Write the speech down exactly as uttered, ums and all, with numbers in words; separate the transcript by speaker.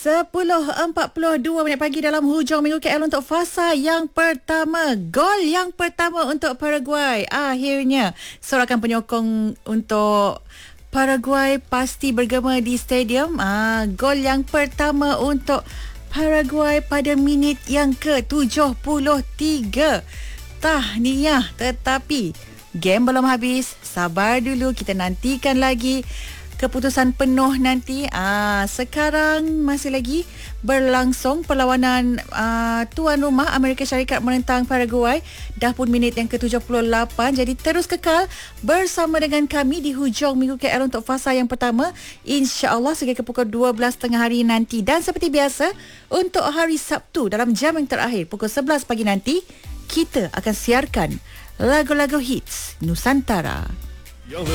Speaker 1: sepuluh empat puluh dua minit pagi dalam hujung minggu K L untuk fasa yang pertama. Gol yang pertama untuk Paraguay. Akhirnya sorakan penyokong untuk Paraguay pasti bergema di stadium. Ah, gol yang pertama untuk Paraguay pada minit yang ke tujuh puluh tiga. Tahniah, tetapi game belum habis. Sabar dulu, kita nantikan lagi keputusan penuh nanti. Ah, sekarang masih lagi berlangsung perlawanan ah, tuan rumah Amerika Syarikat menentang Paraguay. Dah pun minit yang ke tujuh puluh lapan. Jadi terus kekal bersama dengan kami di hujung minggu K L untuk fasa yang pertama. InsyaAllah sehingga ke pukul dua belas tengah hari nanti. Dan seperti biasa, untuk hari Sabtu dalam jam yang terakhir pukul sebelas pagi nanti, kita akan siarkan lagu-lagu hits Nusantara.